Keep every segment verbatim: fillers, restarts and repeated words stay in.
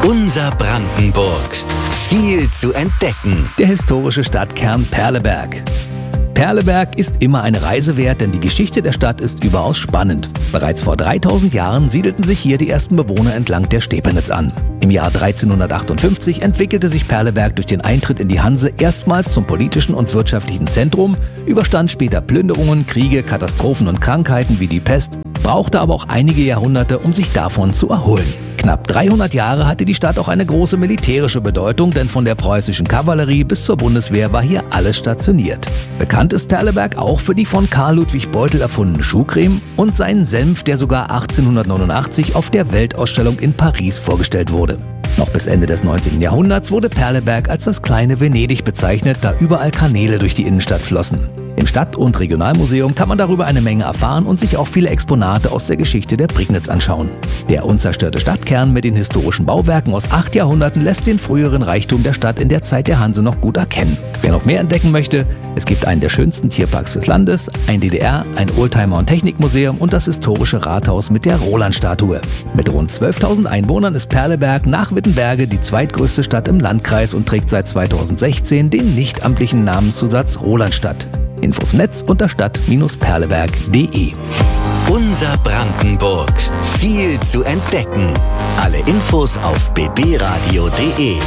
Unser Brandenburg. Viel zu entdecken. Der historische Stadtkern Perleberg. Perleberg ist immer eine Reise wert, denn die Geschichte der Stadt ist überaus spannend. Bereits vor dreitausend Jahren siedelten sich hier die ersten Bewohner entlang der Stepenitz an. Im Jahr dreizehnhundertachtundfünfzig entwickelte sich Perleberg durch den Eintritt in die Hanse erstmals zum politischen und wirtschaftlichen Zentrum, überstand später Plünderungen, Kriege, Katastrophen und Krankheiten wie die Pest, brauchte aber auch einige Jahrhunderte, um sich davon zu erholen. Knapp dreihundert Jahre hatte die Stadt auch eine große militärische Bedeutung, denn von der preußischen Kavallerie bis zur Bundeswehr war hier alles stationiert. Bekannt ist Perleberg auch für die von Karl Ludwig Beutel erfundene Schuhcreme und seinen Senf, der sogar achtzehnhundertneunundachtzig auf der Weltausstellung in Paris vorgestellt wurde. Noch bis Ende des neunzehnten Jahrhunderts wurde Perleberg als das kleine Venedig bezeichnet, da überall Kanäle durch die Innenstadt flossen. Im Stadt- und Regionalmuseum kann man darüber eine Menge erfahren und sich auch viele Exponate aus der Geschichte der Prignitz anschauen. Der unzerstörte Stadtkern mit den historischen Bauwerken aus acht Jahrhunderten lässt den früheren Reichtum der Stadt in der Zeit der Hanse noch gut erkennen. Wer noch mehr entdecken möchte, es gibt einen der schönsten Tierparks des Landes, ein D D R, ein Oldtimer- und Technikmuseum und das historische Rathaus mit der Roland-Statue. Mit rund zwölftausend Einwohnern ist Perleberg nach Wittenberge die zweitgrößte Stadt im Landkreis und trägt seit zweitausendsechzehn den nichtamtlichen Namenszusatz Rolandstadt. Infos im Netz unter stadt Bindestrich perleberg punkt de. Unser Brandenburg. Viel zu entdecken. Alle Infos auf b b radio punkt de.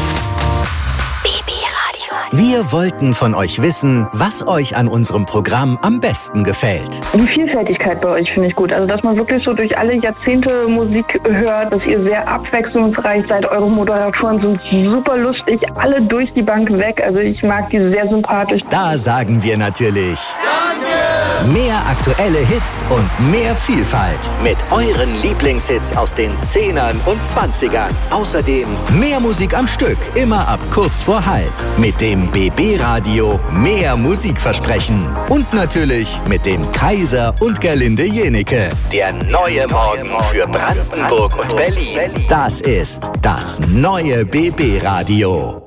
B B Radio. Wir wollten von euch wissen, was euch an unserem Programm am besten gefällt. Die Vielfältigkeit bei euch finde ich gut. Also, dass man wirklich so durch alle Jahrzehnte Musik hört, dass ihr sehr abwechslungsreich seid. Eure Moderatoren sind super lustig, alle durch die Bank weg. Also, ich mag die sehr sympathisch. Da sagen wir natürlich Danke! Mehr aktuelle Hits und mehr Vielfalt mit euren Lieblingshits aus den Zehnern und Zwanzigern. Außerdem mehr Musik am Stück, immer ab kurz vor halb. Mit dem B B-Radio mehr Musikversprechen. Und natürlich mit dem Kaiser und Gerlinde Jenecke. Der neue Morgen für Brandenburg und Berlin. Das ist das neue B B-Radio.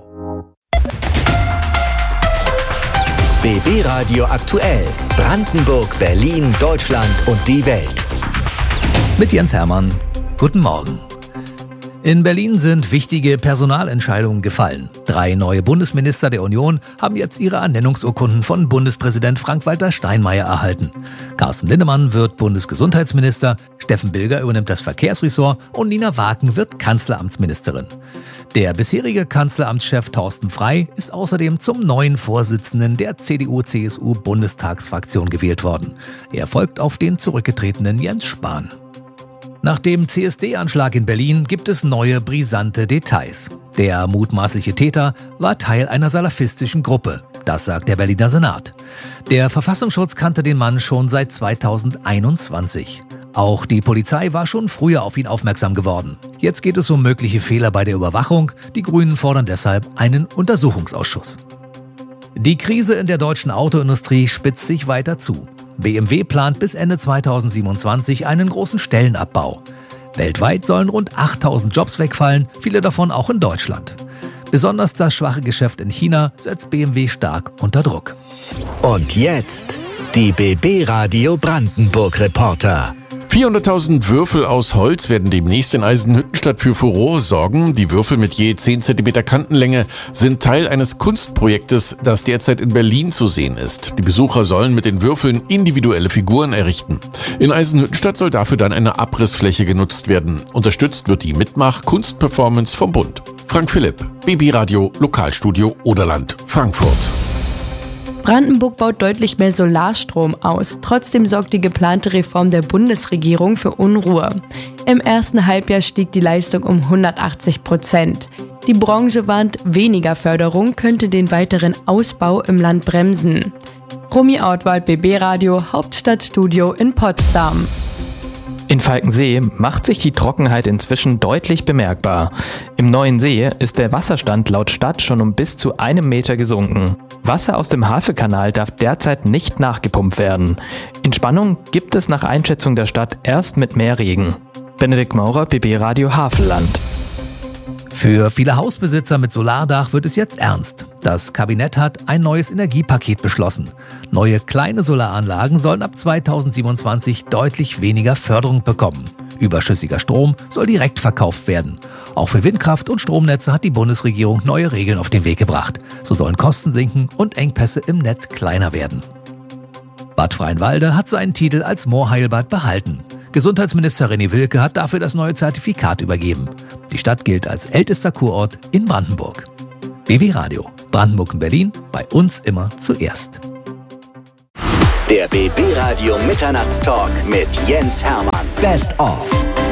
B B-Radio aktuell. Brandenburg, Berlin, Deutschland und die Welt. Mit Jens Hermann. Guten Morgen. In Berlin sind wichtige Personalentscheidungen gefallen. Drei neue Bundesminister der Union haben jetzt ihre Ernennungsurkunden von Bundespräsident Frank-Walter Steinmeier erhalten. Carsten Linnemann wird Bundesgesundheitsminister, Steffen Bilger übernimmt das Verkehrsressort und Nina Waken wird Kanzleramtsministerin. Der bisherige Kanzleramtschef Thorsten Frey ist außerdem zum neuen Vorsitzenden der C D U C S U-Bundestagsfraktion gewählt worden. Er folgt auf den zurückgetretenen Jens Spahn. Nach dem C S D-Anschlag in Berlin gibt es neue brisante Details. Der mutmaßliche Täter war Teil einer salafistischen Gruppe. Das sagt der Berliner Senat. Der Verfassungsschutz kannte den Mann schon seit zweitausendeinundzwanzig. Auch die Polizei war schon früher auf ihn aufmerksam geworden. Jetzt geht es um mögliche Fehler bei der Überwachung. Die Grünen fordern deshalb einen Untersuchungsausschuss. Die Krise in der deutschen Autoindustrie spitzt sich weiter zu. B M W plant bis Ende zweitausendsiebenundzwanzig einen großen Stellenabbau. Weltweit sollen rund achttausend Jobs wegfallen, viele davon auch in Deutschland. Besonders das schwache Geschäft in China setzt B M W stark unter Druck. Und jetzt die B B-Radio Brandenburg-Reporter. vierhunderttausend Würfel aus Holz werden demnächst in Eisenhüttenstadt für Furore sorgen. Die Würfel mit je zehn Zentimeter Kantenlänge sind Teil eines Kunstprojektes, das derzeit in Berlin zu sehen ist. Die Besucher sollen mit den Würfeln individuelle Figuren errichten. In Eisenhüttenstadt soll dafür dann eine Abrissfläche genutzt werden. Unterstützt wird die Mitmach-Kunstperformance vom Bund. Frank Philipp, B B-Radio, Lokalstudio Oderland, Frankfurt. Brandenburg baut deutlich mehr Solarstrom aus. Trotzdem sorgt die geplante Reform der Bundesregierung für Unruhe. Im ersten Halbjahr stieg die Leistung um hundertachtzig Prozent. Die Branche warnt, weniger Förderung könnte den weiteren Ausbau im Land bremsen. Romy Ortwald, B B-Radio, Hauptstadtstudio in Potsdam. In Falkensee macht sich die Trockenheit inzwischen deutlich bemerkbar. Im neuen See ist der Wasserstand laut Stadt schon um bis zu einem Meter gesunken. Wasser aus dem Havelkanal darf derzeit nicht nachgepumpt werden. Entspannung gibt es nach Einschätzung der Stadt erst mit mehr Regen. Benedikt Maurer, B B-Radio Havelland. Für viele Hausbesitzer mit Solardach wird es jetzt ernst. Das Kabinett hat ein neues Energiepaket beschlossen. Neue kleine Solaranlagen sollen ab zweitausendsiebenundzwanzig deutlich weniger Förderung bekommen. Überschüssiger Strom soll direkt verkauft werden. Auch für Windkraft und Stromnetze hat die Bundesregierung neue Regeln auf den Weg gebracht. So sollen Kosten sinken und Engpässe im Netz kleiner werden. Bad Freienwalde hat seinen Titel als Moorheilbad behalten. Gesundheitsminister René Wilke hat dafür das neue Zertifikat übergeben. Die Stadt gilt als ältester Kurort in Brandenburg. B W Radio, Brandenburg und Berlin, bei uns immer zuerst. Der B B Radio Mitternachtstalk mit Jens Hermann. Best of.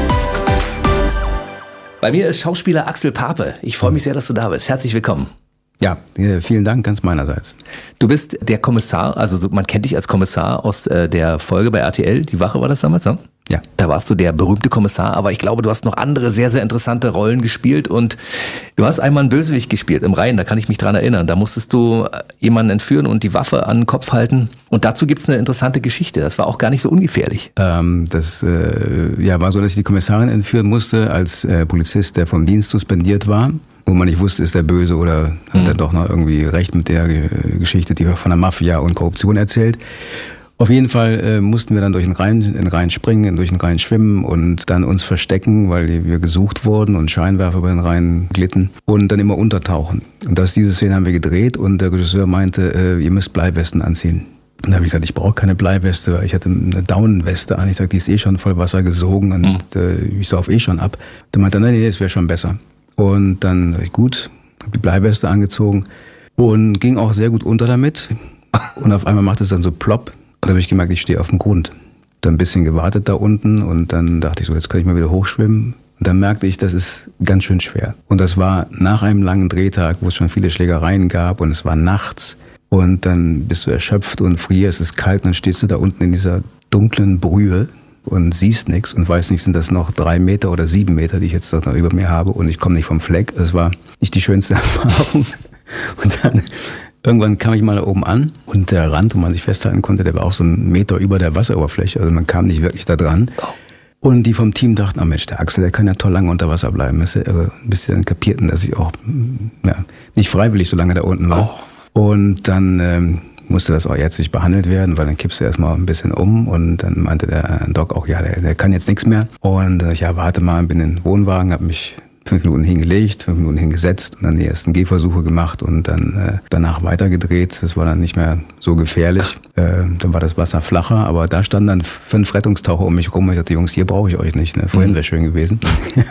Bei mir ist Schauspieler Axel Pape. Ich freue mich sehr, dass du da bist. Herzlich willkommen. Ja, vielen Dank ganz meinerseits. Du bist der Kommissar, also man kennt dich als Kommissar aus der Folge bei R T L. Die Wache war das damals, ne? Ja. Da warst du der berühmte Kommissar, aber ich glaube, du hast noch andere sehr, sehr interessante Rollen gespielt und du hast einmal einen Bösewicht gespielt im Rhein, da kann ich mich dran erinnern. Da musstest du jemanden entführen und die Waffe an den Kopf halten und dazu gibt's eine interessante Geschichte. Das war auch gar nicht so ungefährlich. Ähm, das äh, ja, war so, dass ich die Kommissarin entführen musste als äh, Polizist, der vom Dienst suspendiert war. Wo man nicht wusste, ist der böse oder hat er mhm. doch noch irgendwie recht mit der Geschichte, die von der Mafia und Korruption erzählt. Auf jeden Fall äh, mussten wir dann durch den Rhein, in den Rhein springen, durch den Rhein schwimmen und dann uns verstecken, weil wir gesucht wurden und Scheinwerfer über den Rhein glitten und dann immer untertauchen. Und das, diese Szene haben wir gedreht und der Regisseur meinte, äh, ihr müsst Bleiwesten anziehen. Und dann habe ich gesagt, ich brauche keine Bleiweste, weil ich hatte eine Daunenweste an. Ich sagte, die ist eh schon voll Wasser gesogen und mhm. äh, ich sauf eh schon ab. Dann meinte er, nein, nee, das wäre schon besser. Und dann, gut, habe die Bleiweste angezogen und ging auch sehr gut unter damit. Und auf einmal macht es dann so plopp. Und da habe ich gemerkt, ich stehe auf dem Grund. Dann ein bisschen gewartet da unten und dann dachte ich so, jetzt kann ich mal wieder hochschwimmen. Und dann merkte ich, das ist ganz schön schwer. Und das war nach einem langen Drehtag, wo es schon viele Schlägereien gab und es war nachts. Und dann bist du erschöpft und frierst, es ist kalt und dann stehst du da unten in dieser dunklen Brühe und siehst nichts und weißt nicht, sind das noch drei Meter oder sieben Meter, die ich jetzt noch über mir habe und ich komme nicht vom Fleck. Das war nicht die schönste Erfahrung. Und dann irgendwann kam ich mal da oben an und der Rand, wo man sich festhalten konnte, der war auch so einen Meter über der Wasseroberfläche, also man kam nicht wirklich da dran. Und die vom Team dachten, oh Mensch, der Axel, der kann ja toll lange unter Wasser bleiben. Das ist ja irre. Bis sie dann kapierten, dass ich auch ja, nicht freiwillig so lange da unten war. Oh. Und dann ähm, musste das auch ärztlich behandelt werden, weil dann kippst du erstmal ein bisschen um und dann meinte der Doc auch, ja, der, der kann jetzt nichts mehr. Und äh, ja, warte mal, bin in den Wohnwagen, habe mich fünf Minuten hingelegt, fünf Minuten hingesetzt und dann die ersten Gehversuche gemacht und dann äh, danach weitergedreht. Das war dann nicht mehr so gefährlich. Äh, dann war das Wasser flacher, aber da standen dann fünf Rettungstaucher um mich rum und ich dachte, Jungs, hier brauche ich euch nicht. Ne? Vorhin wäre schön gewesen.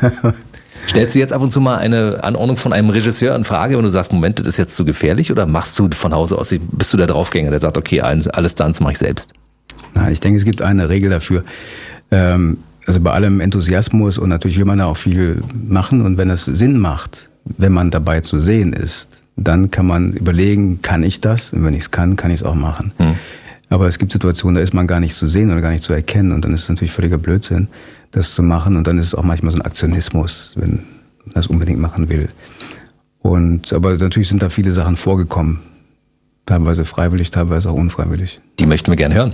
Stellst du jetzt ab und zu mal eine Anordnung von einem Regisseur in Frage, wenn du sagst, Moment, das ist jetzt zu gefährlich, oder machst du von Hause aus, bist du der Draufgänger, der sagt, okay, alles Stunts mache ich selbst? Nein, ich denke, es gibt eine Regel dafür. Ähm, also bei allem Enthusiasmus und natürlich will man da auch viel machen und wenn es Sinn macht, wenn man dabei zu sehen ist, dann kann man überlegen, kann ich das? Und wenn ich es kann, kann ich es auch machen. Hm. Aber es gibt Situationen, da ist man gar nicht zu sehen oder gar nicht zu erkennen und dann ist es natürlich völliger Blödsinn, das zu machen und dann ist es auch manchmal so ein Aktionismus, wenn man das unbedingt machen will. Und, aber natürlich sind da viele Sachen vorgekommen, teilweise freiwillig, teilweise auch unfreiwillig. Die möchten wir gern hören.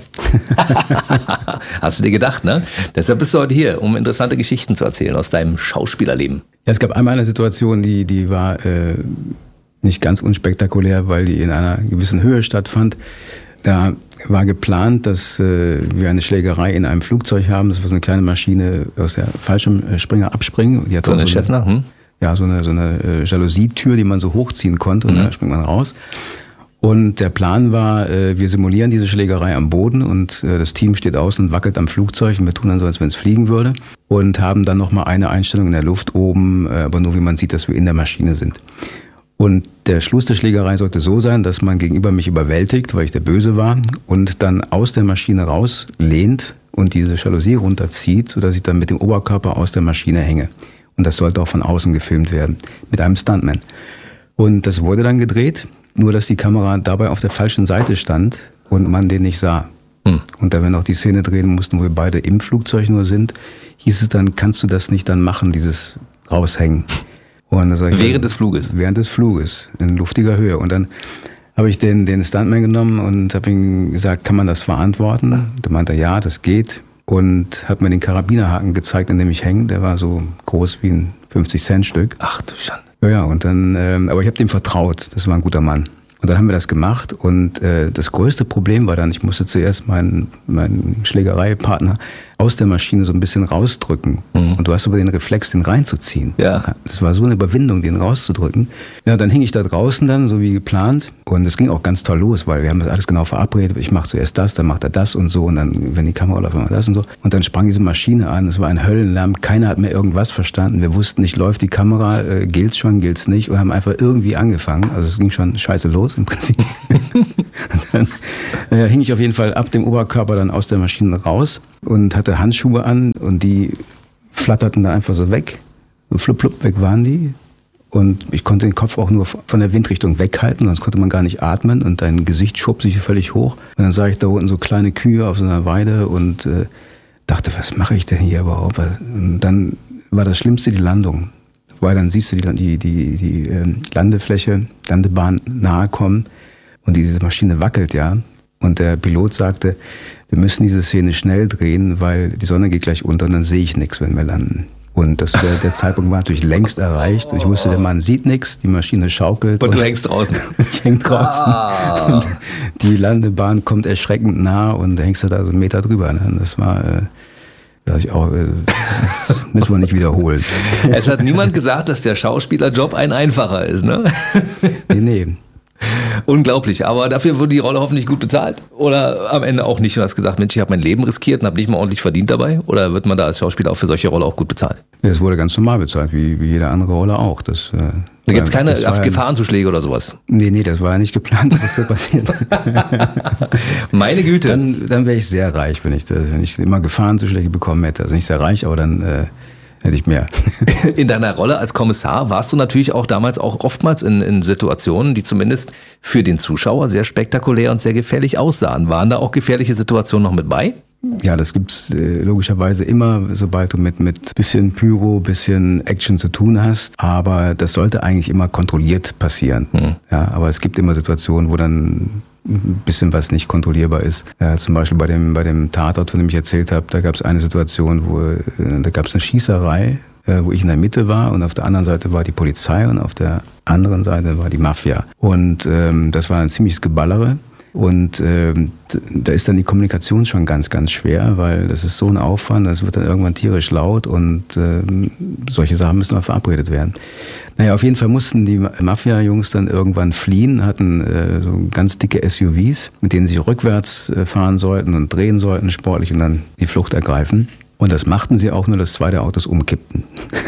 Hast du dir gedacht, ne? Deshalb bist du heute hier, um interessante Geschichten zu erzählen aus deinem Schauspielerleben. Ja, es gab einmal eine Situation, die, die war äh, nicht ganz unspektakulär, weil die in einer gewissen Höhe stattfand. Da war geplant, dass äh, wir eine Schlägerei in einem Flugzeug haben. Das war so eine kleine Maschine aus der Fallschirmspringer abspringen. Die hat so eine so Cessna? Hm? Ja, so eine, so eine äh, Jalousietür, die man so hochziehen konnte und mhm. da springt man raus. Und der Plan war, äh, wir simulieren diese Schlägerei am Boden und äh, das Team steht außen und wackelt am Flugzeug und wir tun dann so, als wenn es fliegen würde und haben dann nochmal eine Einstellung in der Luft oben, äh, aber nur wie man sieht, dass wir in der Maschine sind. Und der Schluss der Schlägerei sollte so sein, dass man gegenüber mich überwältigt, weil ich der Böse war, und dann aus der Maschine rauslehnt und diese Jalousie runterzieht, sodass ich dann mit dem Oberkörper aus der Maschine hänge. Und das sollte auch von außen gefilmt werden, mit einem Stuntman. Und das wurde dann gedreht, nur dass die Kamera dabei auf der falschen Seite stand und man den nicht sah. Hm. Und da wir noch die Szene drehen mussten, wo wir beide im Flugzeug nur sind, hieß es dann, kannst du das nicht dann machen, dieses Raushängen. Und dann sag ich, während des Fluges? Während des Fluges, in luftiger Höhe. Und dann habe ich den, den Stuntman genommen und habe ihm gesagt, kann man das verantworten? Da meinte er, ja, das geht. Und hat mir den Karabinerhaken gezeigt, an dem ich hänge. Der war so groß wie ein fünfzig-Cent-Stück. Ach du Schande. Ja, ja, und dann, ähm, aber ich habe dem vertraut. Das war ein guter Mann. Und dann haben wir das gemacht. Und äh, das größte Problem war dann, ich musste zuerst meinen, meinen Schlägereipartner aus der Maschine so ein bisschen rausdrücken. Mhm. Und du hast aber den Reflex, den reinzuziehen. Ja. Das war so eine Überwindung, den rauszudrücken. Ja, dann hing ich da draußen dann, so wie geplant. Und es ging auch ganz toll los, weil wir haben das alles genau verabredet. Ich mache zuerst das, dann macht er das und so. Und dann, wenn die Kamera läuft, machen wir das und so. Und dann sprang diese Maschine an. Es war ein Höllenlärm. Keiner hat mehr irgendwas verstanden. Wir wussten nicht, läuft die Kamera, äh, gilt's schon, gilt's nicht. Und haben einfach irgendwie angefangen. Also es ging schon scheiße los im Prinzip. Und dann äh, hing ich auf jeden Fall ab dem Oberkörper dann aus der Maschine raus und hatte Handschuhe an und die flatterten da einfach so weg. Und flupp, flupp, weg waren die. Und ich konnte den Kopf auch nur von der Windrichtung weghalten, sonst konnte man gar nicht atmen und dein Gesicht schob sich völlig hoch. Und dann sah ich da unten so kleine Kühe auf so einer Weide und äh, dachte, was mache ich denn hier überhaupt? Und dann war das Schlimmste die Landung. Weil dann siehst du die, die, die, die äh, Landefläche, Landebahn nahe kommen und diese Maschine wackelt, ja. Und der Pilot sagte, wir müssen diese Szene schnell drehen, weil die Sonne geht gleich unter und dann sehe ich nichts, wenn wir landen. Und das, der, der Zeitpunkt war natürlich längst erreicht. Ich wusste, der Mann sieht nichts, die Maschine schaukelt. Und du hängst draußen. Ich häng draußen. Ah. Und die Landebahn kommt erschreckend nah und da hängst du da so einen Meter drüber. Ne? Das war... Äh, Das, ich auch, das müssen wir nicht wiederholen. Es hat niemand gesagt, dass der Schauspielerjob ein einfacher ist, ne? Nee, nee. Unglaublich, aber dafür wurde die Rolle hoffentlich gut bezahlt? Oder am Ende auch nicht? Du hast gesagt, Mensch, ich habe mein Leben riskiert und habe nicht mal ordentlich verdient dabei? Oder wird man da als Schauspieler auch für solche Rolle auch gut bezahlt? Es wurde ganz normal bezahlt, wie, wie jede andere Rolle auch. Das, äh, da gibt es keine ja, Gefahrenzuschläge oder sowas? Nee, nee, das war ja nicht geplant, dass das so passiert. Meine Güte. Dann, dann wäre ich sehr reich, wenn ich, das, wenn ich immer Gefahrenzuschläge bekommen hätte. Also nicht sehr reich, aber dann... Äh, hätte ich mehr. In deiner Rolle als Kommissar warst du natürlich auch damals auch oftmals in, in Situationen, die zumindest für den Zuschauer sehr spektakulär und sehr gefährlich aussahen. Waren da auch gefährliche Situationen noch mit bei? Ja, das gibt's äh, logischerweise immer, sobald du mit mit bisschen Pyro, bisschen Action zu tun hast. Aber das sollte eigentlich immer kontrolliert passieren. Hm. Ja, aber es gibt immer Situationen, wo dann ein bisschen was nicht kontrollierbar ist. Ja, zum Beispiel bei dem, bei dem Tatort, von dem ich erzählt habe, da gab es eine Situation, wo äh, da gab es eine Schießerei, äh, wo ich in der Mitte war und auf der anderen Seite war die Polizei und auf der anderen Seite war die Mafia. Und ähm, das war ein ziemliches Geballere. Und ähm, da ist dann die Kommunikation schon ganz, ganz schwer, weil das ist so ein Aufwand, das wird dann irgendwann tierisch laut und ähm, solche Sachen müssen mal verabredet werden. Naja, auf jeden Fall mussten die Mafia-Jungs dann irgendwann fliehen, hatten äh, so ganz dicke S U Vs, mit denen sie rückwärts äh, fahren sollten und drehen sollten sportlich und dann die Flucht ergreifen. Und das machten sie auch, nur dass zwei der Autos umkippten.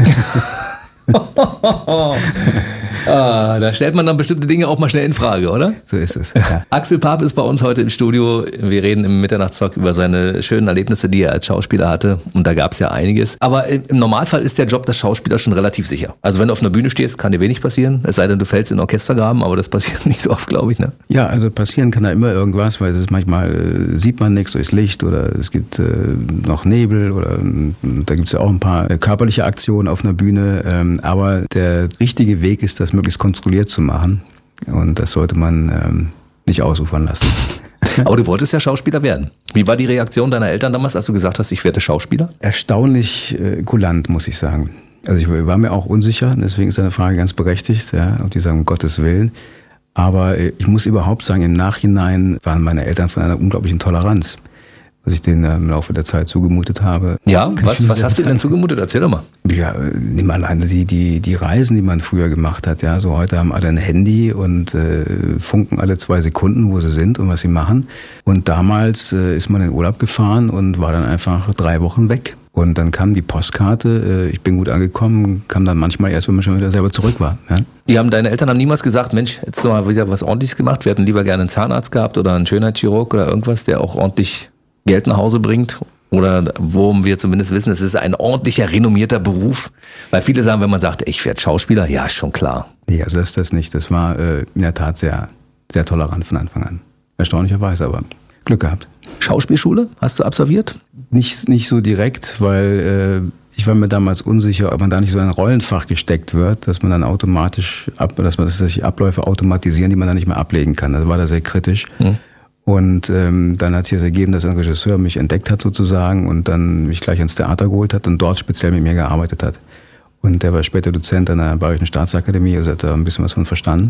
Ah, da stellt man dann bestimmte Dinge auch mal schnell in Frage, oder? So ist es. Ja. Axel Pape ist bei uns heute im Studio. Wir reden im Mitternachtstalk über seine schönen Erlebnisse, die er als Schauspieler hatte. Und da gab es ja einiges. Aber im Normalfall ist der Job des Schauspielers schon relativ sicher. Also wenn du auf einer Bühne stehst, kann dir wenig passieren. Es sei denn, du fällst in den Orchestergraben, aber das passiert nicht so oft, glaube ich. Ne? Ja, also passieren kann da immer irgendwas, weil es ist manchmal äh, sieht man nichts durchs Licht oder es gibt äh, noch Nebel oder äh, da gibt es ja auch ein paar äh, körperliche Aktionen auf einer Bühne. Ähm, aber der richtige Weg ist, das möglichst kontrolliert zu machen. Und das sollte man ähm, nicht ausufern lassen. Aber du wolltest ja Schauspieler werden. Wie war die Reaktion deiner Eltern damals, als du gesagt hast, ich werde Schauspieler? Erstaunlich äh, kulant, muss ich sagen. Also ich war mir auch unsicher, deswegen ist deine Frage ganz berechtigt. Ja, und die sagen, um Gottes Willen. Aber äh, ich muss überhaupt sagen, im Nachhinein waren meine Eltern von einer unglaublichen Toleranz, was ich denen im Laufe der Zeit zugemutet habe. Ja, was, was hast du denn zugemutet? Erzähl doch mal. Ja, nimm mal alleine die, die, die Reisen, die man früher gemacht hat. Ja, so heute haben alle ein Handy und äh, funken alle zwei Sekunden, wo sie sind und was sie machen. Und damals äh, ist man in den Urlaub gefahren und war dann einfach drei Wochen weg. Und dann kam die Postkarte, äh, ich bin gut angekommen, kam dann manchmal erst, wenn man schon wieder selber zurück war. Ja? Die haben, deine Eltern haben niemals gesagt, Mensch, jetzt mal wieder was Ordentliches gemacht. Wir hätten lieber gerne einen Zahnarzt gehabt oder einen Schönheitschirurg oder irgendwas, der auch ordentlich Geld nach Hause bringt oder wo wir zumindest wissen, es ist ein ordentlicher, renommierter Beruf. Weil viele sagen, wenn man sagt, ich werde Schauspieler, ja, ist schon klar. Nee, also das ist das nicht. Das war äh, in der Tat sehr, sehr tolerant von Anfang an. Erstaunlicherweise, aber Glück gehabt. Schauspielschule hast du absolviert? Nicht, nicht so direkt, weil äh, ich war mir damals unsicher, ob man da nicht so in ein Rollenfach gesteckt wird, dass man dann automatisch, ab, dass man dass sich Abläufe automatisieren, die man dann nicht mehr ablegen kann. Das war da sehr kritisch. Hm. Und ähm, dann hat sich das ergeben, dass ein Regisseur mich entdeckt hat sozusagen und dann mich gleich ins Theater geholt hat und dort speziell mit mir gearbeitet hat. Und der war später Dozent an der Bayerischen Staatsakademie, also hat da ein bisschen was von verstanden.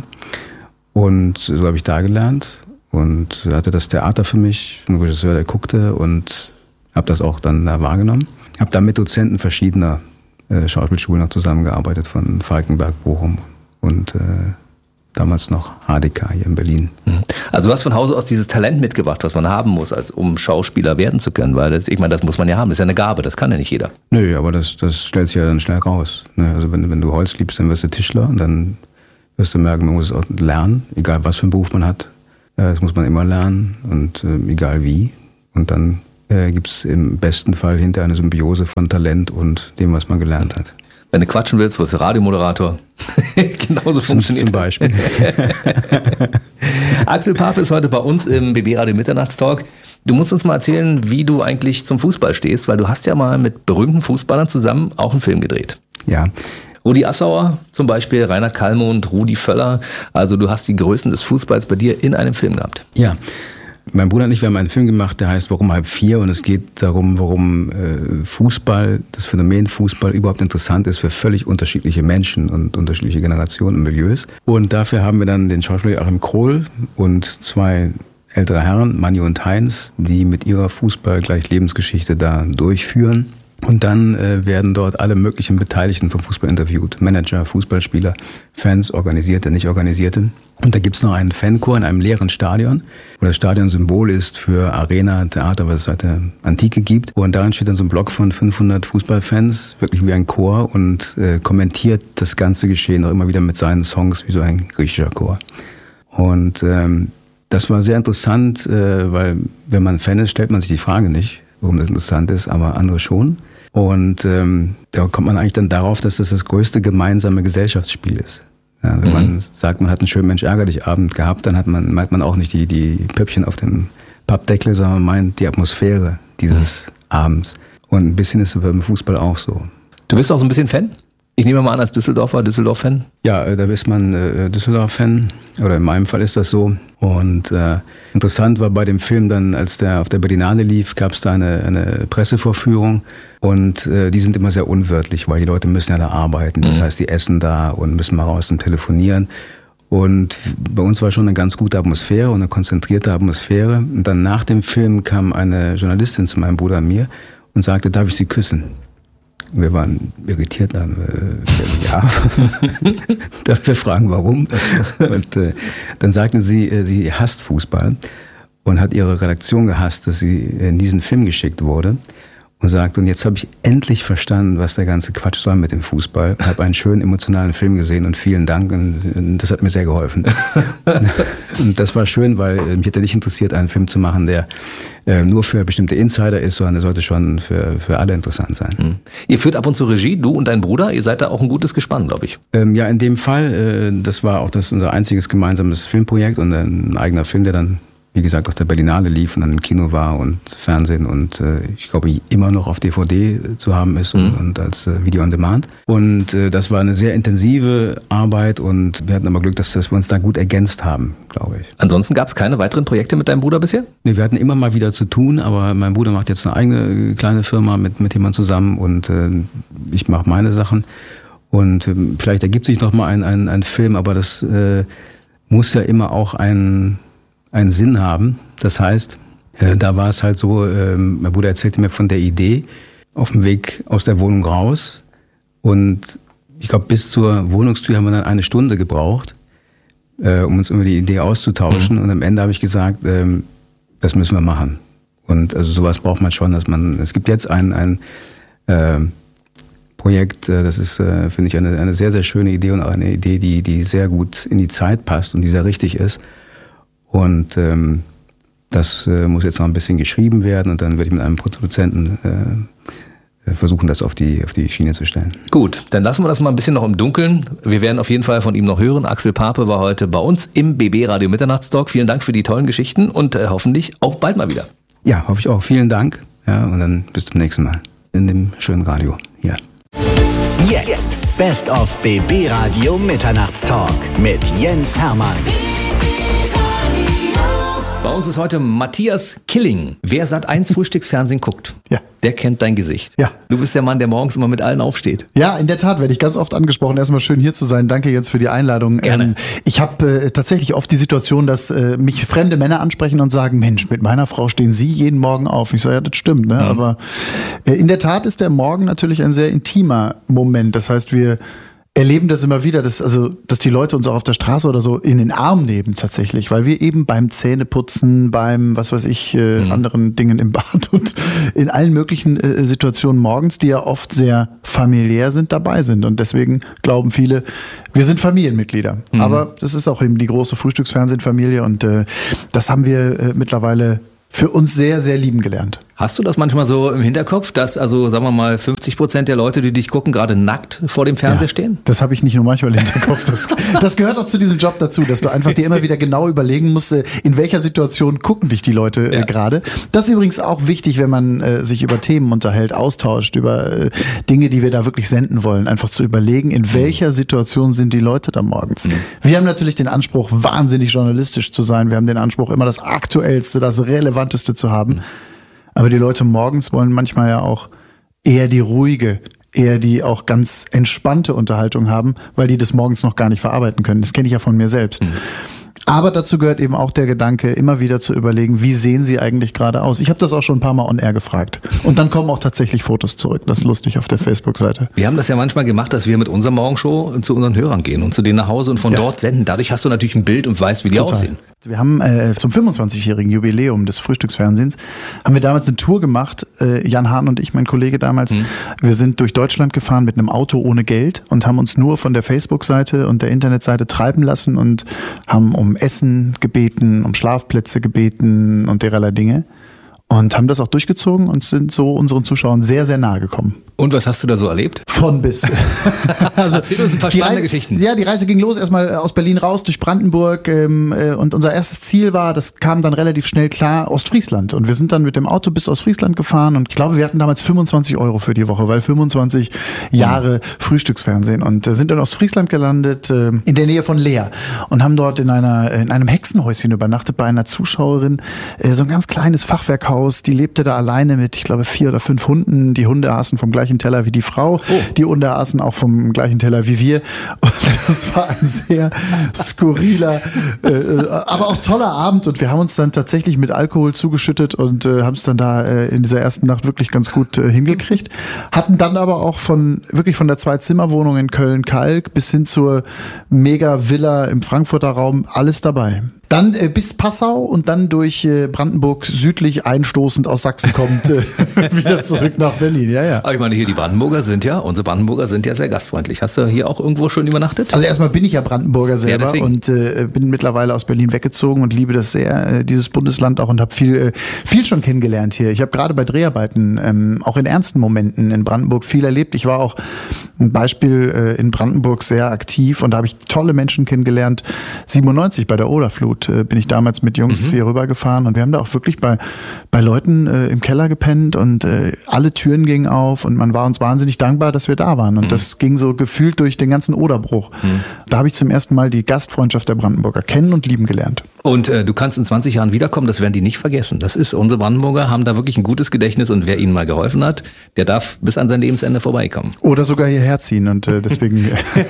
Und so habe ich da gelernt und hatte das Theater für mich, ein Regisseur, der guckte und habe das auch dann da wahrgenommen. Habe da mit Dozenten verschiedener äh, Schauspielschulen noch zusammengearbeitet, von Falkenberg, Bochum und äh, damals noch H D K hier in Berlin. Also du hast von Hause aus dieses Talent mitgebracht, was man haben muss, als um Schauspieler werden zu können, weil das, ich meine, das muss man ja haben, das ist ja eine Gabe, das kann ja nicht jeder. Nö, aber das, das stellt sich ja dann schnell raus. Ne? Also wenn, wenn du Holz liebst, dann wirst du Tischler und dann wirst du merken, man muss es auch lernen, egal was für einen Beruf man hat. Das muss man immer lernen und äh, egal wie. Und dann äh, gibt es im besten Fall hinter eine Symbiose von Talent und dem, was man gelernt hat. Wenn du quatschen willst, wirst du Radiomoderator. Genauso funktioniert Zum Beispiel. Axel Pape ist heute bei uns im B B Radio Mitternachtstalk. Du musst uns mal erzählen, wie du eigentlich zum Fußball stehst, weil du hast ja mal mit berühmten Fußballern zusammen auch einen Film gedreht. Ja. Rudi Assauer zum Beispiel, Rainer Kallmund, Rudi Völler. Also du hast die Größen des Fußballs bei dir in einem Film gehabt. Ja. Mein Bruder und ich, wir haben einen Film gemacht, der heißt Warum halb vier? Und es geht darum, warum äh, Fußball, das Phänomen Fußball überhaupt interessant ist für völlig unterschiedliche Menschen und unterschiedliche Generationen und Milieus. Und dafür haben wir dann den Schauspieler Achim Krohl und zwei ältere Herren, Manni und Heinz, die mit ihrer Fußball gleich Lebensgeschichte da durchführen. Und dann äh, werden dort alle möglichen Beteiligten vom Fußball interviewt. Manager, Fußballspieler, Fans, Organisierte, nicht Organisierte. Und da gibt's noch einen Fanchor in einem leeren Stadion, wo das Stadion Symbol ist für Arena, Theater, was es seit der Antike gibt. Und darin steht dann so ein Block von fünfhundert Fußballfans, wirklich wie ein Chor, und äh, kommentiert das ganze Geschehen auch immer wieder mit seinen Songs, wie so ein griechischer Chor. Und ähm, das war sehr interessant, äh, weil wenn man Fan ist, stellt man sich die Frage nicht, warum das interessant ist, aber andere schon. Und ähm, da kommt man eigentlich dann darauf, dass das das größte gemeinsame Gesellschaftsspiel ist. Ja, wenn mhm. man sagt, man hat einen schönen Mensch-ärger-dich-Abend gehabt, dann hat man, meint man auch nicht die, die Pöppchen auf dem Pappdeckel, sondern man meint die Atmosphäre dieses mhm. Abends. Und ein bisschen ist es beim Fußball auch so. Du bist auch so ein bisschen Fan? Ich nehme mal an, als Düsseldorfer, Düsseldorf-Fan? Ja, da ist man äh, Düsseldorf-Fan, oder in meinem Fall ist das so. Und äh, interessant war bei dem Film dann, als der auf der Berlinale lief, gab es da eine, eine Pressevorführung. Und äh, die sind immer sehr unwörtlich, weil die Leute müssen ja da arbeiten. Das mhm. heißt, die essen da und müssen mal raus und telefonieren. Und bei uns war schon eine ganz gute Atmosphäre und eine konzentrierte Atmosphäre. Und dann nach dem Film kam eine Journalistin zu meinem Bruder und mir und sagte, darf ich Sie küssen? Wir waren irritiert, dann, äh, ja. Darf wir fragen, warum? Und äh, dann sagten sie, äh, sie hasst Fußball und hat ihre Redaktion gehasst, dass sie in diesen Film geschickt wurde. Und sagt, und jetzt habe ich endlich verstanden, was der ganze Quatsch soll mit dem Fußball. Ich habe einen schönen emotionalen Film gesehen und vielen Dank. Und das hat mir sehr geholfen. Und das war schön, weil mich hätte nicht interessiert, einen Film zu machen, der äh, nur für bestimmte Insider ist, sondern der sollte schon für, für alle interessant sein. Mhm. Ihr führt ab und zu Regie, du und dein Bruder. Ihr seid da auch ein gutes Gespann, glaube ich. Ähm, ja, in dem Fall, äh, das war auch das unser einziges gemeinsames Filmprojekt und ein eigener Film, der dann, wie gesagt, auf der Berlinale lief und dann im Kino war und Fernsehen und äh, ich glaube immer noch auf D V D zu haben ist und, mhm. und als äh, Video on Demand. Und äh, das war eine sehr intensive Arbeit und wir hatten aber Glück, dass, dass wir uns da gut ergänzt haben, glaube ich. Ansonsten gab es keine weiteren Projekte mit deinem Bruder bisher? Nee, wir hatten immer mal wieder zu tun, aber mein Bruder macht jetzt eine eigene kleine Firma mit, mit jemandem zusammen und äh, ich mache meine Sachen. Und äh, vielleicht ergibt sich noch mal ein, ein, ein Film, aber das äh, muss ja immer auch ein einen Sinn haben. Das heißt, äh, da war es halt so, äh, mein Bruder erzählte mir von der Idee auf dem Weg aus der Wohnung raus und ich glaube, bis zur Wohnungstür haben wir dann eine Stunde gebraucht, äh, um uns über die Idee auszutauschen mhm. und am Ende habe ich gesagt, äh, das müssen wir machen. Und also sowas braucht man schon, dass man, es gibt jetzt ein, ein äh, Projekt, äh, das ist, äh, finde ich, eine, eine sehr, sehr schöne Idee und auch eine Idee, die, die sehr gut in die Zeit passt und die sehr richtig ist. Und ähm, das äh, muss jetzt noch ein bisschen geschrieben werden und dann werde ich mit einem Produzenten äh, versuchen, das auf die, auf die Schiene zu stellen. Gut, dann lassen wir das mal ein bisschen noch im Dunkeln. Wir werden auf jeden Fall von ihm noch hören. Axel Pape war heute bei uns im B B Radio Mitternachtstalk. Vielen Dank für die tollen Geschichten und äh, hoffentlich auf bald mal wieder. Ja, hoffe ich auch. Vielen Dank. Ja, und dann bis zum nächsten Mal in dem schönen Radio hier. Jetzt Best of B B Radio Mitternachtstalk mit Jens Hermann. Bei uns ist heute Matthias Killing. Wer Sat eins Frühstücksfernsehen guckt, ja. der kennt dein Gesicht. Ja. Du bist der Mann, der morgens immer mit allen aufsteht. Ja, in der Tat werde ich ganz oft angesprochen. Erstmal schön hier zu sein. Danke jetzt für die Einladung. Gerne. Ähm, ich habe äh, tatsächlich oft die Situation, dass äh, mich fremde Männer ansprechen und sagen, Mensch, mit meiner Frau stehen Sie jeden Morgen auf. Ich sage, ja, das stimmt. Ne? Mhm. Aber äh, in der Tat ist der Morgen natürlich ein sehr intimer Moment. Das heißt, wir erleben das immer wieder, dass, also, dass die Leute uns auch auf der Straße oder so in den Arm nehmen tatsächlich, weil wir eben beim Zähneputzen, beim, was weiß ich, äh, mhm. anderen Dingen im Bad und in allen möglichen äh, Situationen morgens, die ja oft sehr familiär sind, dabei sind. Und deswegen glauben viele, wir sind Familienmitglieder. Mhm. Aber das ist auch eben die große Frühstücksfernsehen-Familie und äh, das haben wir äh, mittlerweile für uns sehr, sehr lieben gelernt. Hast du das manchmal so im Hinterkopf, dass also, sagen wir mal, fünfzig Prozent der Leute, die dich gucken, gerade nackt vor dem Fernseher ja, stehen? Das habe ich nicht nur manchmal im Hinterkopf. Das, das gehört auch zu diesem Job dazu, dass du einfach dir immer wieder genau überlegen musst, in welcher Situation gucken dich die Leute ja. äh, gerade. Das ist übrigens auch wichtig, wenn man äh, sich über Themen unterhält, austauscht, über äh, Dinge, die wir da wirklich senden wollen. Einfach zu überlegen, in welcher Situation sind die Leute da morgens. Mhm. Wir haben natürlich den Anspruch, wahnsinnig journalistisch zu sein. Wir haben den Anspruch, immer das Aktuellste, das Relevanteste zu haben. Mhm. Aber die Leute morgens wollen manchmal ja auch eher die ruhige, eher die auch ganz entspannte Unterhaltung haben, weil die das morgens noch gar nicht verarbeiten können. Das kenne ich ja von mir selbst. Mhm. Aber dazu gehört eben auch der Gedanke, immer wieder zu überlegen, wie sehen sie eigentlich gerade aus? Ich habe das auch schon ein paar Mal on air gefragt. Und dann kommen auch tatsächlich Fotos zurück. Das ist lustig auf der Facebook-Seite. Wir haben das ja manchmal gemacht, dass wir mit unserer Morgenshow zu unseren Hörern gehen und zu denen nach Hause und von ja. dort senden. Dadurch hast du natürlich ein Bild und weißt, wie die Total. aussehen. Wir haben äh, zum fünfundzwanzigjährigen Jubiläum des Frühstücksfernsehens, haben wir damals eine Tour gemacht, äh, Jan Hahn und ich, mein Kollege damals. Mhm. Wir sind durch Deutschland gefahren mit einem Auto ohne Geld und haben uns nur von der Facebook-Seite und der Internetseite treiben lassen und haben um Essen gebeten, um Schlafplätze gebeten und derlei Dinge. Und haben das auch durchgezogen und sind so unseren Zuschauern sehr, sehr nahe gekommen. Und was hast du da so erlebt? Von bis. Also erzähl uns ein paar spannende Geschichten. Ja, die Reise ging los, erstmal aus Berlin raus, durch Brandenburg. Ähm, äh, und unser erstes Ziel war, das kam dann relativ schnell klar, Ostfriesland. Und wir sind dann mit dem Auto bis Ostfriesland gefahren. Und ich glaube, wir hatten damals fünfundzwanzig Euro für die Woche, weil fünfundzwanzig Jahre Frühstücksfernsehen. Und äh, sind in Ostfriesland gelandet, äh, in der Nähe von Leer. Und haben dort in einer in einem Hexenhäuschen übernachtet bei einer Zuschauerin. Äh, so ein ganz kleines Fachwerkhaus. Die lebte da alleine mit, ich glaube, vier oder fünf Hunden. Die Hunde aßen vom gleichen Teller wie die Frau. Oh. Die Hunde aßen auch vom gleichen Teller wie wir. Und das war ein sehr skurriler, äh, aber auch toller Abend. Und wir haben uns dann tatsächlich mit Alkohol zugeschüttet und äh, haben es dann da äh, in dieser ersten Nacht wirklich ganz gut äh, hingekriegt. Hatten dann aber auch von wirklich von der Zwei-Zimmer-Wohnung in Köln-Kalk bis hin zur Mega-Villa im Frankfurter Raum alles dabei. Dann äh, bis Passau und dann durch äh, Brandenburg südlich einstoßend aus Sachsen kommt, äh, wieder zurück nach Berlin. Ja, ja. Aber ich meine, hier die Brandenburger sind ja, unsere Brandenburger sind ja sehr gastfreundlich. Hast du hier auch irgendwo schon übernachtet? Also erstmal bin ich ja Brandenburger selber ja, und äh, bin mittlerweile aus Berlin weggezogen und liebe das sehr, äh, dieses Bundesland auch und habe viel, äh, viel schon kennengelernt hier. Ich habe gerade bei Dreharbeiten, ähm, auch in ernsten Momenten in Brandenburg viel erlebt. Ich war auch ein Beispiel äh, in Brandenburg sehr aktiv und da habe ich tolle Menschen kennengelernt. siebenundneunzig bei der Oderflut bin ich damals mit Jungs mhm. hier rübergefahren und wir haben da auch wirklich bei, bei Leuten äh, im Keller gepennt und äh, alle Türen gingen auf und man war uns wahnsinnig dankbar, dass wir da waren und mhm. das ging so gefühlt durch den ganzen Oderbruch. Mhm. Da habe ich zum ersten Mal die Gastfreundschaft der Brandenburger kennen und lieben gelernt. Und äh, du kannst in zwanzig Jahren wiederkommen, das werden die nicht vergessen. Das ist, unsere Brandenburger haben da wirklich ein gutes Gedächtnis und wer ihnen mal geholfen hat, der darf bis an sein Lebensende vorbeikommen. Oder sogar hierher ziehen und äh, deswegen,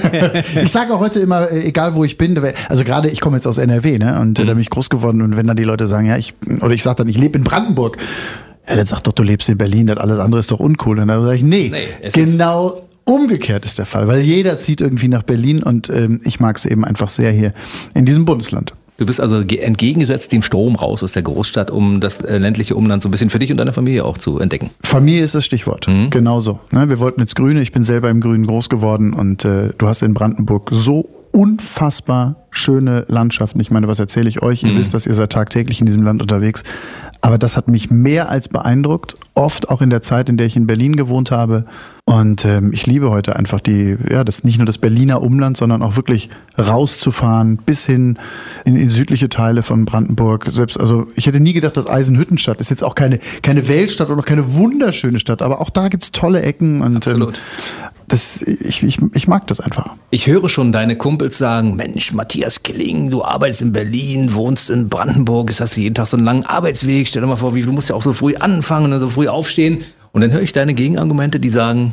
ich sage auch heute immer, äh, egal wo ich bin, also gerade ich komme jetzt aus N R W, ne, und äh, da bin ich groß geworden und wenn dann die Leute sagen, ja, ich, oder ich sage dann, ich lebe in Brandenburg, ja, dann sag doch, du lebst in Berlin, das alles andere ist doch uncool. Und dann sage ich, nee, nee genau umgekehrt ist der Fall, weil jeder zieht irgendwie nach Berlin und ähm, ich mag es eben einfach sehr hier in diesem Bundesland. Du bist also entgegengesetzt dem Strom raus aus der Großstadt, um das ländliche Umland so ein bisschen für dich und deine Familie auch zu entdecken. Familie ist das Stichwort, mhm. genauso. Ne, wir wollten ins Grüne, ich bin selber im Grünen groß geworden und äh, du hast in Brandenburg so unfassbar schöne Landschaften. Ich meine, was erzähle ich euch? Ihr mhm. wisst, dass ihr seid tagtäglich in diesem Land unterwegs. Aber das hat mich mehr als beeindruckt. Oft auch in der Zeit, in der ich in Berlin gewohnt habe. Und ähm, ich liebe heute einfach die, ja, das nicht nur das Berliner Umland, sondern auch wirklich rauszufahren bis hin in, in südliche Teile von Brandenburg. Selbst, also ich hätte nie gedacht, dass Eisenhüttenstadt ist jetzt auch keine, keine Weltstadt und auch keine wunderschöne Stadt, aber auch da gibt's tolle Ecken und Absolut. Ähm, das, ich, ich, ich mag das einfach. Ich höre schon deine Kumpels sagen, Mensch, Matthias Killing, du arbeitest in Berlin, wohnst in Brandenburg, jetzt hast du jeden Tag so einen langen Arbeitsweg, stell dir mal vor, wie, du musst ja auch so früh anfangen und so früh aufstehen. Und dann höre ich deine Gegenargumente, die sagen,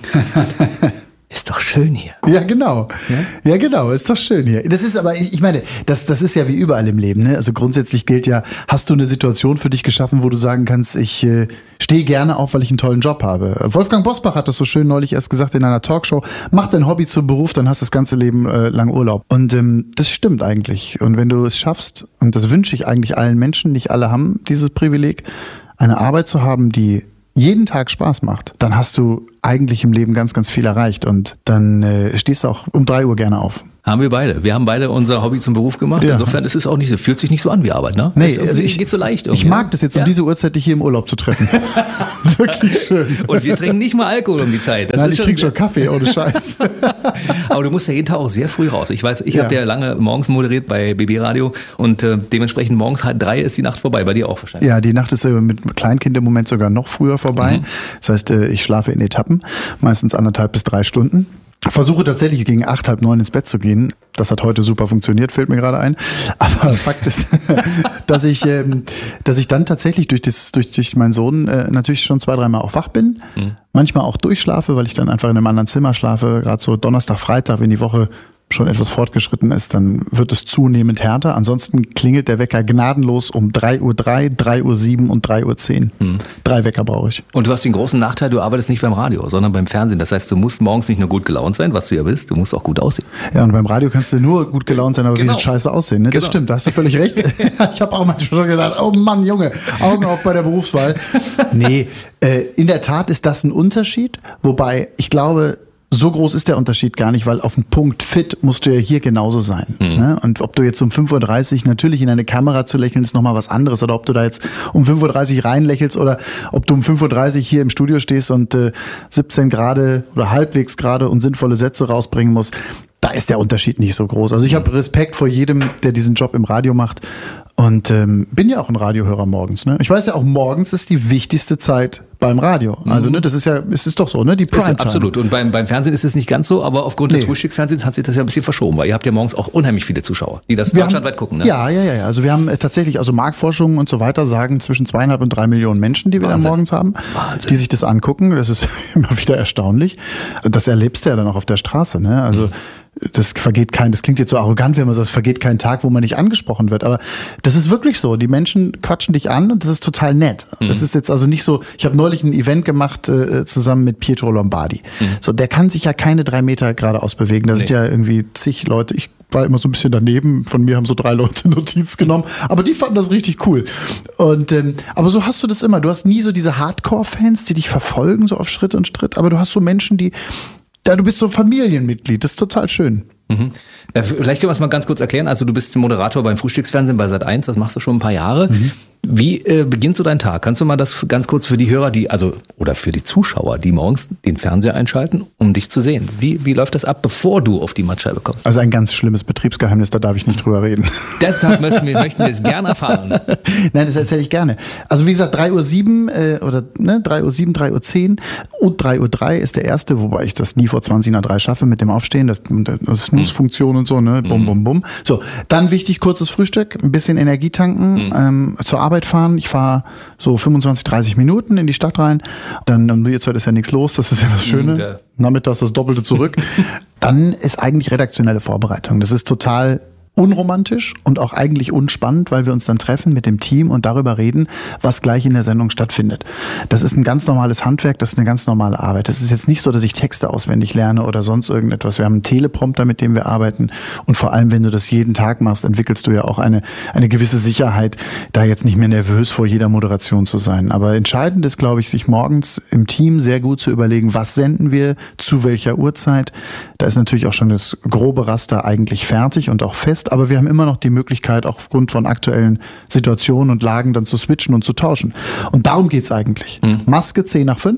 ist doch schön hier. Ja, genau. Ja? ja, genau, ist doch schön hier. Das ist aber, ich meine, das, das ist ja wie überall im Leben. Ne? Also grundsätzlich gilt ja, hast du eine Situation für dich geschaffen, wo du sagen kannst, ich äh, stehe gerne auf, weil ich einen tollen Job habe. Wolfgang Bosbach hat das so schön neulich erst gesagt in einer Talkshow, mach dein Hobby zum Beruf, dann hast du das ganze Leben äh, lang Urlaub. Und ähm, das stimmt eigentlich. Und wenn du es schaffst, und das wünsche ich eigentlich allen Menschen, nicht alle haben dieses Privileg, eine Arbeit zu haben, die jeden Tag Spaß macht, dann hast du eigentlich im Leben ganz, ganz viel erreicht und dann äh, stehst du auch um drei Uhr gerne auf. Haben wir beide. Wir haben beide unser Hobby zum Beruf gemacht. Ja. Insofern ist es auch nicht so, fühlt sich nicht so an wie Arbeit, ne? Nee, also ich, geht so leicht ich mag das jetzt, um ja? diese Uhrzeit dich hier im Urlaub zu treffen. Wirklich schön. Und wir trinken nicht mal Alkohol um die Zeit. Das Nein, ist ich trinke schon Kaffee, ohne Scheiß. Aber du musst ja jeden Tag auch sehr früh raus. Ich weiß, ich ja. habe ja lange morgens moderiert bei B B Radio und äh, dementsprechend morgens halb drei ist die Nacht vorbei. Bei dir auch wahrscheinlich. Ja, die Nacht ist äh, mit Kleinkind im Moment sogar noch früher vorbei. Mhm. Das heißt, äh, ich schlafe in Etappen, meistens anderthalb bis drei Stunden. Versuche tatsächlich gegen acht, halb neun ins Bett zu gehen. Das hat heute super funktioniert, fällt mir gerade ein. Aber Fakt ist, dass ich, ähm, dass ich dann tatsächlich durch das, durch, durch meinen Sohn äh, natürlich schon zwei, dreimal auch wach bin. Mhm. Manchmal auch durchschlafe, weil ich dann einfach in einem anderen Zimmer schlafe. Gerade so Donnerstag, Freitag, wenn die Woche schon etwas fortgeschritten ist, dann wird es zunehmend härter. Ansonsten klingelt der Wecker gnadenlos um drei Uhr drei, drei Uhr sieben und drei Uhr zehn. Hm. Drei Wecker brauche ich. Und du hast den großen Nachteil, du arbeitest nicht beim Radio, sondern beim Fernsehen. Das heißt, du musst morgens nicht nur gut gelaunt sein, was du ja bist, du musst auch gut aussehen. Ja, und beim Radio kannst du nur gut gelaunt sein, aber genau. wie scheiße aussehen. Ne? Das genau. stimmt, da hast du völlig recht. Ich habe auch manchmal schon gedacht, oh Mann, Junge, Augen auf bei der Berufswahl. Nee, äh, in der Tat ist das ein Unterschied, wobei ich glaube, so groß ist der Unterschied gar nicht, weil auf den Punkt fit musst du ja hier genauso sein. Mhm. Ne? Und ob du jetzt um fünf Uhr dreißig natürlich in eine Kamera zu lächeln, ist nochmal was anderes. Oder ob du da jetzt um fünf Uhr dreißig reinlächelst oder ob du um fünf Uhr dreißig hier im Studio stehst und äh, siebzehn gerade oder halbwegs gerade und sinnvolle Sätze rausbringen musst. Da ist der Unterschied nicht so groß. Also ich habe Respekt vor jedem, der diesen Job im Radio macht. Und ähm, bin ja auch ein Radiohörer morgens. Ne? Ich weiß ja auch, morgens ist die wichtigste Zeit beim Radio. Also ne, das ist ja, es ist doch so, ne? Die Primetime. Absolut. Und beim, beim Fernsehen ist es nicht ganz so, aber aufgrund nee. des Frühstücksfernsehens hat sich das ja ein bisschen verschoben, weil ihr habt ja morgens auch unheimlich viele Zuschauer, die das deutschlandweit gucken. Ne? Ja, ja, ja. Also wir haben äh, tatsächlich, also Marktforschungen und so weiter sagen zwischen zweieinhalb und drei Millionen Menschen, die wir Wahnsinn. dann morgens haben, Wahnsinn. die sich das angucken. Das ist immer wieder erstaunlich. Das erlebst du ja dann auch auf der Straße. Ne? Also mhm. Das vergeht kein, das klingt jetzt so arrogant, wenn man sagt, es vergeht kein Tag, wo man nicht angesprochen wird. Aber das ist wirklich so. Die Menschen quatschen dich an und das ist total nett. Mhm. Das ist jetzt also nicht so, ich habe neulich ein Event gemacht äh, zusammen mit Pietro Lombardi. Mhm. So, der kann sich ja keine drei Meter geradeaus bewegen. Da nee. sind ja irgendwie zig Leute. Ich war immer so ein bisschen daneben. Von mir haben so drei Leute Notiz genommen. Aber die fanden das richtig cool. Und ähm, aber so hast du das immer. Du hast nie so diese Hardcore-Fans, die dich verfolgen, so auf Schritt und Schritt. Aber du hast so Menschen, die Ja, du bist so Familienmitglied, das ist total schön. Mhm. Ja, vielleicht können wir es mal ganz kurz erklären. Also du bist Moderator beim Frühstücksfernsehen bei Sat eins, das machst du schon ein paar Jahre. Mhm. Wie äh, beginnst du deinen Tag? Kannst du mal das ganz kurz für die Hörer, die also oder für die Zuschauer, die morgens den Fernseher einschalten, um dich zu sehen? Wie, wie läuft das ab, bevor du auf die Mattscheibe kommst? Also ein ganz schlimmes Betriebsgeheimnis, da darf ich nicht drüber reden. Deshalb möchten wir, möchten wir es gerne erfahren. Nein, das erzähle ich gerne. Also wie gesagt, drei Uhr sieben äh, oder ne, drei Uhr sieben, drei Uhr zehn und drei Uhr drei ist der erste, wobei ich das nie vor zwanzig nach drei schaffe mit dem Aufstehen, das, das Snooze-Funktion und so, ne, bum, bum, bum. So, dann wichtig, kurzes Frühstück, ein bisschen Energie tanken, mhm. ähm, zur Arbeit fahren. Ich fahre so fünfundzwanzig, dreißig Minuten in die Stadt rein. Dann um die Uhrzeit ist ja nichts los, das ist ja das Schöne. Ja. Nachmittags das Doppelte zurück. Dann ist eigentlich redaktionelle Vorbereitung. Das ist total unromantisch und auch eigentlich unspannend, weil wir uns dann treffen mit dem Team und darüber reden, was gleich in der Sendung stattfindet. Das ist ein ganz normales Handwerk, das ist eine ganz normale Arbeit. Das ist jetzt nicht so, dass ich Texte auswendig lerne oder sonst irgendetwas. Wir haben einen Teleprompter, mit dem wir arbeiten und vor allem, wenn du das jeden Tag machst, entwickelst du ja auch eine, eine gewisse Sicherheit, da jetzt nicht mehr nervös vor jeder Moderation zu sein. Aber entscheidend ist, glaube ich, sich morgens im Team sehr gut zu überlegen, was senden wir, zu welcher Uhrzeit. Da ist natürlich auch schon das grobe Raster eigentlich fertig und auch fest. Aber wir haben immer noch die Möglichkeit, auch aufgrund von aktuellen Situationen und Lagen dann zu switchen und zu tauschen. Und darum geht's eigentlich. Mhm. Maske zehn nach fünf,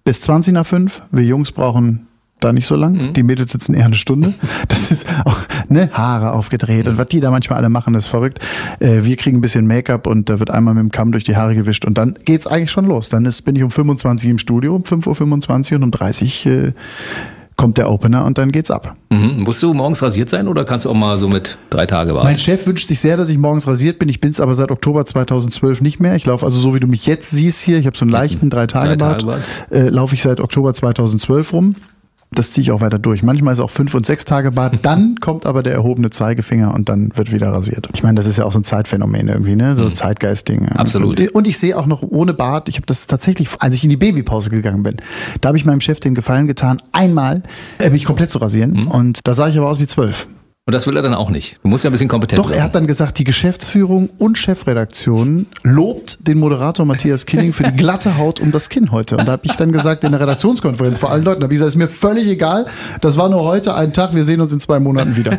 bis zwanzig nach fünf. Wir Jungs brauchen da nicht so lang. Mhm. Die Mädels sitzen eher eine Stunde. Das ist auch, ne, Haare aufgedreht und was die da manchmal alle machen, das ist verrückt. Äh, wir kriegen ein bisschen Make-up und da wird einmal mit dem Kamm durch die Haare gewischt und dann geht's eigentlich schon los. Dann ist, bin ich um fünfundzwanzig im Studio, um fünf Uhr fünfundzwanzig und um dreißig äh, kommt der Opener und dann geht's ab. Mhm. Musst du morgens rasiert sein oder kannst du auch mal so mit drei Tage warten? Mein Chef wünscht sich sehr, dass ich morgens rasiert bin. Ich bin's aber seit Oktober zweitausendzwölf nicht mehr. Ich laufe also so, wie du mich jetzt siehst hier. Ich habe so einen leichten Drei-Tage-Bart. Drei äh, laufe ich seit Oktober zweitausendzwölf rum. Das ziehe ich auch weiter durch. Manchmal ist auch fünf und sechs Tage Bart. Dann kommt aber der erhobene Zeigefinger und dann wird wieder rasiert. Ich meine, das ist ja auch so ein Zeitphänomen irgendwie, ne? So ein Zeitgeistding. Absolut. Und ich sehe auch noch ohne Bart, ich habe das tatsächlich, als ich in die Babypause gegangen bin, da habe ich meinem Chef den Gefallen getan, einmal äh, mich komplett zu rasieren. Mhm. Und da sah ich aber aus wie zwölf. Und das will er dann auch nicht. Du musst ja ein bisschen kompetent Doch, sein. Er hat dann gesagt, die Geschäftsführung und Chefredaktion lobt den Moderator Matthias Killing für die glatte Haut um das Kinn heute. Und da habe ich dann gesagt in der Redaktionskonferenz vor allen Leuten, da habe ich gesagt, ist mir völlig egal, das war nur heute ein Tag, wir sehen uns in zwei Monaten wieder.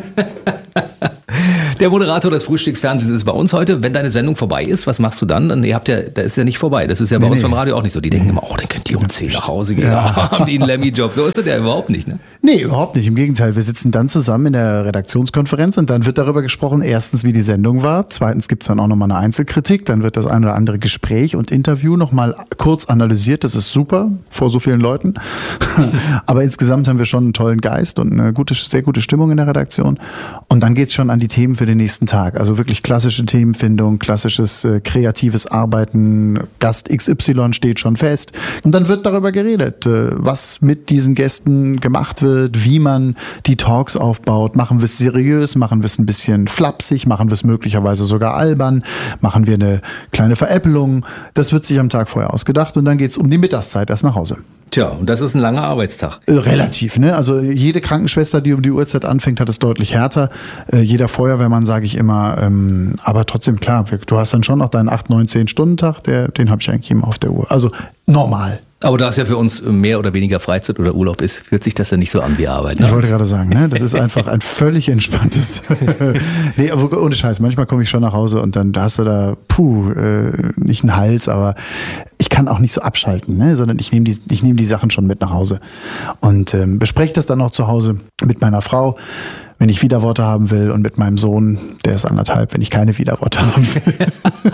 Der Moderator des Frühstücksfernsehens ist bei uns heute. Wenn deine Sendung vorbei ist, was machst du dann? Dann ihr habt ja, da ist ja nicht vorbei. Das ist ja bei nee, uns nee. beim Radio auch nicht so. Die denken immer, oh, dann könnt ihr um zehn nach Hause gehen. Ja. Haben die einen Lemmy-Job. So ist das ja überhaupt nicht, ne? Nee, überhaupt nicht. Im Gegenteil, wir sitzen dann zusammen in der Redaktionskonferenz und dann wird darüber gesprochen, erstens, wie die Sendung war. Zweitens gibt's dann auch nochmal eine Einzelkritik. Dann wird das ein oder andere Gespräch und Interview nochmal kurz analysiert. Das ist super, vor so vielen Leuten. Aber insgesamt haben wir schon einen tollen Geist und eine gute, sehr gute Stimmung in der Redaktion. Und dann geht's schon an die Themen für den nächsten Tag. Also wirklich klassische Themenfindung, klassisches äh, kreatives Arbeiten. Gast X Y steht schon fest. Und dann wird darüber geredet, äh, was mit diesen Gästen gemacht wird, wie man die Talks aufbaut. Machen wir es seriös, machen wir es ein bisschen flapsig, machen wir es möglicherweise sogar albern, machen wir eine kleine Veräppelung. Das wird sich am Tag vorher ausgedacht und dann geht's um die Mittagszeit erst nach Hause. Tja, und das ist ein langer Arbeitstag. Relativ, ne? Also jede Krankenschwester, die um die Uhrzeit anfängt, hat es deutlich härter. Äh, jeder Feuerwehrmann, sage ich immer. Ähm, aber trotzdem, klar, du hast dann schon noch deinen acht, neun, zehn Stunden Tag, der, den habe ich eigentlich immer auf der Uhr. Also normal. Aber da es ja für uns mehr oder weniger Freizeit oder Urlaub ist, fühlt sich das ja nicht so an wie Arbeit. Ne? Ich wollte gerade sagen, ne? Das ist einfach ein völlig entspanntes. Nee, aber ohne Scheiß. Manchmal komme ich schon nach Hause und dann da hast du da, puh, äh, nicht einen Hals, aber ich kann auch nicht so abschalten, ne? Sondern ich nehme die, ich nehme die Sachen schon mit nach Hause und ähm, bespreche das dann auch zu Hause mit meiner Frau, wenn ich Widerworte haben will, und mit meinem Sohn, der ist anderthalb, wenn ich keine Widerworte haben will.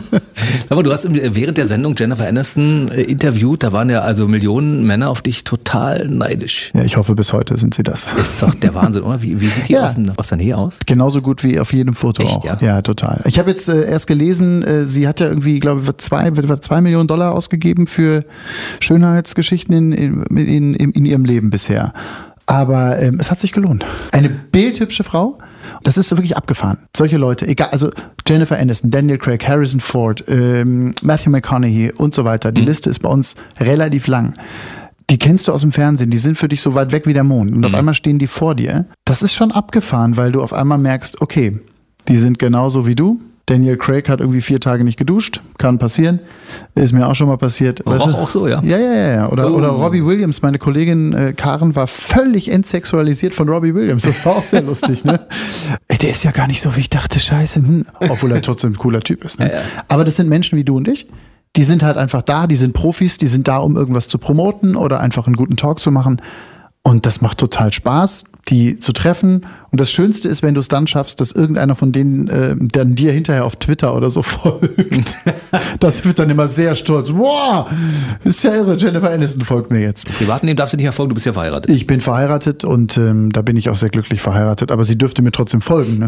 Aber du hast während der Sendung Jennifer Aniston äh, interviewt, da waren ja also Millionen Männer auf dich total neidisch. Ja, ich hoffe, bis heute sind sie das. Das ist doch der Wahnsinn, oder? Wie, wie sieht die ja. aus, aus der Nähe aus? Genauso gut wie auf jedem Foto. Echt, auch. Ja? Ja, total. Ich habe jetzt äh, erst gelesen, äh, sie hat ja irgendwie, glaube ich, zwei, zwei Millionen Dollar ausgegeben für Schönheitsgeschichten in, in, in, in ihrem Leben bisher. Aber ähm, es hat sich gelohnt. Eine bildhübsche Frau, das ist so wirklich abgefahren. Solche Leute, egal, also Jennifer Aniston, Daniel Craig, Harrison Ford, ähm, Matthew McConaughey und so weiter. Die mhm. Liste ist bei uns relativ lang. Die kennst du aus dem Fernsehen, die sind für dich so weit weg wie der Mond. Und mhm. auf einmal stehen die vor dir. Das ist schon abgefahren, weil du auf einmal merkst, okay, die sind genauso wie du. Daniel Craig hat irgendwie vier Tage nicht geduscht. Kann passieren. Ist mir auch schon mal passiert. Roch weißt du? Auch so, ja? Ja, ja, ja. ja. Oder, oh. oder Robbie Williams. Meine Kollegin äh, Karen war völlig entsexualisiert von Robbie Williams. Das war auch sehr lustig, ne? Ey, der ist ja gar nicht so, wie ich dachte, scheiße. Hm. Obwohl er trotzdem ein cooler Typ ist. Ne? Ja, ja. Aber das sind Menschen wie du und ich. Die sind halt einfach da. Die sind Profis. Die sind da, um irgendwas zu promoten oder einfach einen guten Talk zu machen. Und das macht total Spaß, die zu treffen. Und das Schönste ist, wenn du es dann schaffst, dass irgendeiner von denen äh, dann dir hinterher auf Twitter oder so folgt. Das wird dann immer sehr stolz. Wow, ist ja irre, Jennifer Aniston folgt mir jetzt. Im privaten Leben darfst du nicht mehr folgen, du bist ja verheiratet. Ich bin verheiratet und ähm, da bin ich auch sehr glücklich verheiratet. Aber sie dürfte mir trotzdem folgen. Ne?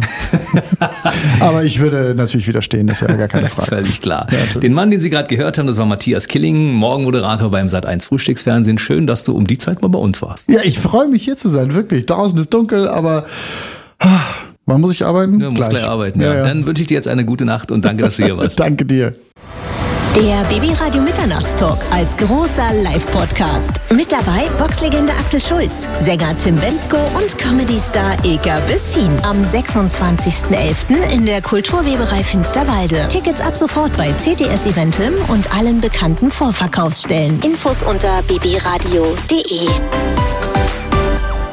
Aber ich würde natürlich widerstehen, das ist ja gar keine Frage. Völlig klar. Ja, den Mann, den Sie gerade gehört haben, das war Matthias Killing, Morgenmoderator beim Sat eins Frühstücksfernsehen. Schön, dass du um die Zeit mal bei uns warst. Ja, ich freue mich hier zu sein, wirklich. Draußen ist dunkel, aber wann muss ich arbeiten? Ja, muss gleich arbeiten, ja. Ja, ja. Dann wünsche ich dir jetzt eine gute Nacht und danke, dass du hier warst. Danke dir. Der Baby-Radio Mitternachtstalk als großer Live-Podcast. Mit dabei Boxlegende Axel Schulz, Sänger Tim Bendzko und Comedy-Star Ilka Bessin. Am sechsundzwanzigsten elften in der Kulturweberei Finsterwalde. Tickets ab sofort bei C T S Eventim und allen bekannten Vorverkaufsstellen. Infos unter babyradio punkt de.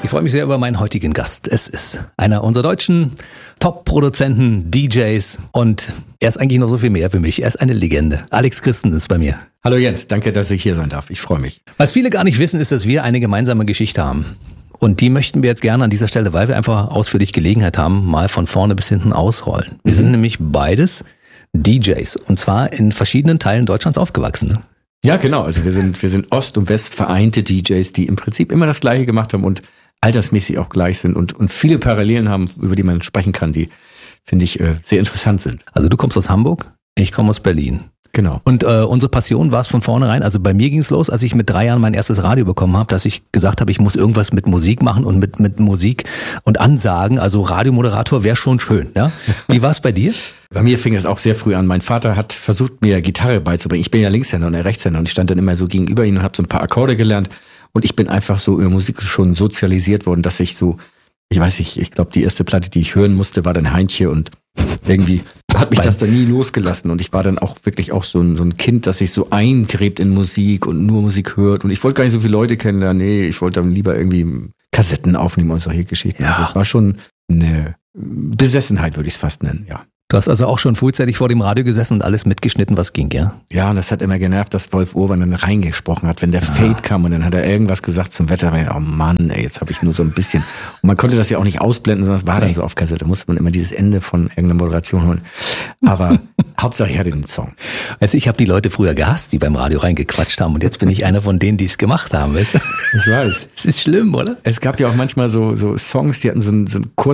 Ich freue mich sehr über meinen heutigen Gast. Es ist einer unserer deutschen Top-Produzenten, D Js und er ist eigentlich noch so viel mehr für mich. Er ist eine Legende. Alex Christen ist bei mir. Hallo Jens, danke, dass ich hier sein darf. Ich freue mich. Was viele gar nicht wissen, ist, dass wir eine gemeinsame Geschichte haben. Und die möchten wir jetzt gerne an dieser Stelle, weil wir einfach ausführlich Gelegenheit haben, mal von vorne bis hinten ausrollen. Wir mhm. sind nämlich beides D Js und zwar in verschiedenen Teilen Deutschlands aufgewachsen. Ne? Ja, genau. Also wir sind, wir sind Ost und West vereinte D Js, die im Prinzip immer das Gleiche gemacht haben und altersmäßig auch gleich sind und, und viele Parallelen haben, über die man sprechen kann, die, finde ich, äh, sehr interessant sind. Also du kommst aus Hamburg, ich komme aus Berlin. Genau. Und äh, unsere Passion war es von vornherein, also bei mir ging es los, als ich mit drei Jahren mein erstes Radio bekommen habe, dass ich gesagt habe, ich muss irgendwas mit Musik machen und mit, mit Musik und Ansagen, also Radiomoderator wäre schon schön. Ja? Wie war es bei dir? Bei mir fing es auch sehr früh an. Mein Vater hat versucht, mir Gitarre beizubringen. Ich bin ja Linkshänder und er Rechtshänder und ich stand dann immer so gegenüber ihm und habe so ein paar Akkorde gelernt und ich bin einfach so über Musik schon sozialisiert worden, dass ich so, ich weiß nicht, ich glaube, die erste Platte, die ich hören musste, war dann Heintje und irgendwie hat mich das dann nie losgelassen und ich war dann auch wirklich auch so ein, so ein Kind, das sich so eingräbt in Musik und nur Musik hört und ich wollte gar nicht so viele Leute kennenlernen, nee, ich wollte dann lieber irgendwie Kassetten aufnehmen und solche Geschichten. Ja. Also es war schon eine Besessenheit, würde ich es fast nennen, ja. Du hast also auch schon frühzeitig vor dem Radio gesessen und alles mitgeschnitten, was ging, ja? Ja, und das hat immer genervt, dass Wolf Urban dann reingesprochen hat, wenn der ja. Fade kam und dann hat er irgendwas gesagt zum Wetter. Oh Mann, ey, jetzt habe ich nur so ein bisschen. Und man konnte das ja auch nicht ausblenden, sondern es war dann so auf Kassette. Da musste man immer dieses Ende von irgendeiner Moderation holen. Aber Hauptsache ich hatte den Song. Also ich habe die Leute früher gehasst, die beim Radio reingequatscht haben und jetzt bin ich einer von denen, die es gemacht haben, weißt du? Ich weiß. Es ist schlimm, oder? Es gab ja auch manchmal so, so Songs, die hatten so einen, so einen kurzen